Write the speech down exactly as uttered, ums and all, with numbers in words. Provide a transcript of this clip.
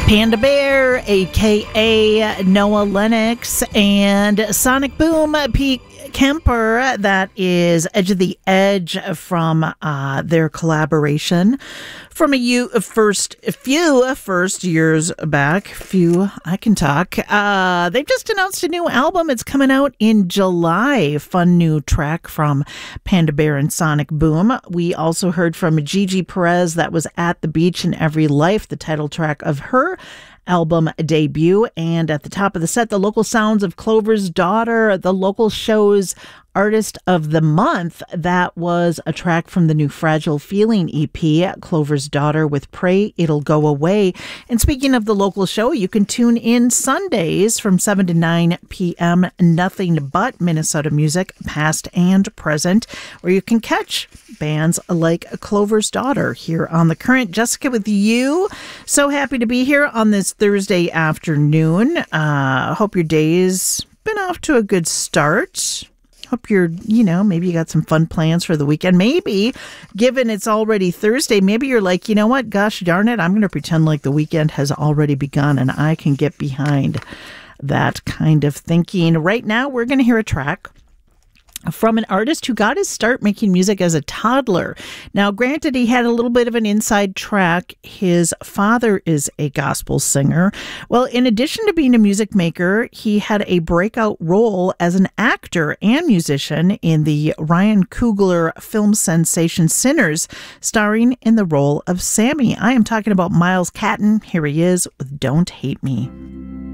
Panda Bear, a k a. Noah Lennox, and Sonic Boom, Pete Kemper. That is Edge of the Edge from uh, their collaboration from a, you, a first a few first years back. Few, I can talk. Uh, they've just announced a new album. It's coming out in July. Fun new track from Panda Bear and Sonic Boom. We also heard from Gigi Perez. That was At the Beach in Every Life, the title track of her album debut. And at the top of the set, the local sounds of Clover's Daughter, the local show's Artist of the Month. That was a track from the new Fragile Feeling E P, Clover's Daughter with Pray It'll Go Away. And speaking of the local show, you can tune in Sundays from seven to nine p.m. Nothing but Minnesota music, past and present, where you can catch bands like Clover's Daughter here on The Current. Jessica with you. So happy to be here on this Thursday afternoon. Uh, hope your day's been off to a good start. Hope you're, you know, maybe you got some fun plans for the weekend. Maybe, given it's already Thursday, maybe you're like, you know what, gosh darn it, I'm going to pretend like the weekend has already begun and I can get behind that kind of thinking. Right now, we're going to hear a track from an artist who got his start making music as a toddler. Now, granted, he had a little bit of an inside track. His father is a gospel singer. Well, in addition to being a music maker, he had a breakout role as an actor and musician in the Ryan Coogler film sensation Sinners, starring in the role of Sammy. I am talking about Miles Catton. Here he is with Don't Hate Me.